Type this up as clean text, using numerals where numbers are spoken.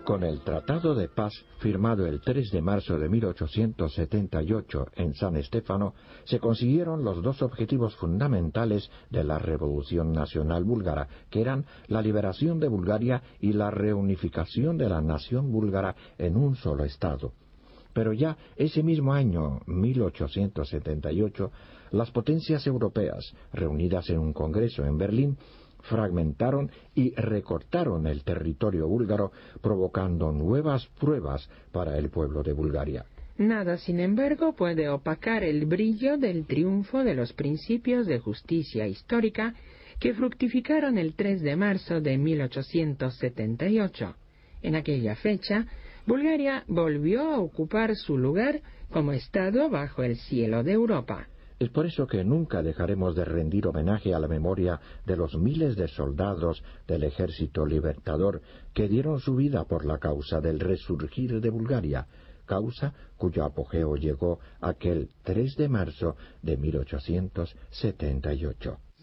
Con el Tratado de Paz, firmado el 3 de marzo de 1878 en San Stefano, se consiguieron los dos objetivos fundamentales de la Revolución Nacional Búlgara, que eran la liberación de Bulgaria y la reunificación de la nación búlgara en un solo Estado. Pero ya ese mismo año, 1878, las potencias europeas, reunidas en un congreso en Berlín, fragmentaron y recortaron el territorio búlgaro, provocando nuevas pruebas para el pueblo de Bulgaria. Nada, sin embargo, puede opacar el brillo del triunfo de los principios de justicia histórica que fructificaron el 3 de marzo de 1878. En aquella fecha, Bulgaria volvió a ocupar su lugar como Estado bajo el cielo de Europa. Es por eso que nunca dejaremos de rendir homenaje a la memoria de los miles de soldados del ejército libertador que dieron su vida por la causa del resurgir de Bulgaria, causa cuyo apogeo llegó aquel 3 de marzo de 1878.